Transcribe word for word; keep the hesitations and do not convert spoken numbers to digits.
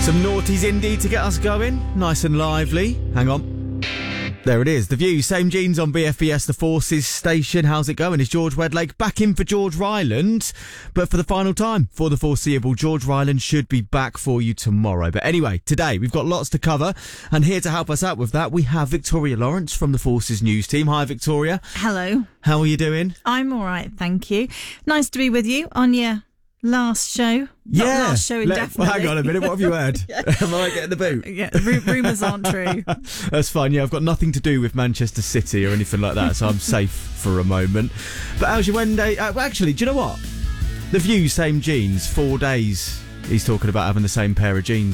Some noughties indie to get us going, nice and lively. Hang on. There it is. The View, same jeans on B F B S, the Forces station. How's it going? Is George Wedlake back in for George Ryland? But for the final time, for the foreseeable, George Ryland should be back for you tomorrow. But anyway, today we've got lots to cover. And here to help us out with that, we have Victoria Lawrence from the Forces News team. Hi, Victoria. Hello. How are you doing? I'm all right, thank you. Nice to be with you on your last show. Yeah. Not last show indefinitely. Let, well, hang on a minute, what have you heard? Yeah. Am I getting the boot? Yeah, ru- rumours aren't true. That's fine, yeah, I've got nothing to do with Manchester City or anything like that, so I'm safe for a moment. But how's your Wednesday? Uh, well, actually, do you know what? The View, same jeans, four days. He's talking about having the same pair of jeans